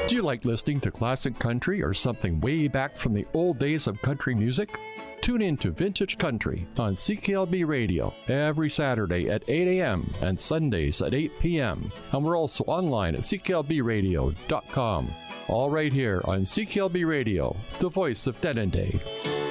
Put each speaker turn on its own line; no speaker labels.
Do you like listening to classic country or something way back from the old days of country music? Tune in to Vintage Country on CKLB Radio every Saturday at 8 a.m. and Sundays at 8 p.m. And we're also online at cklbradio.com. All right here on CKLB Radio, the voice of Denendeh.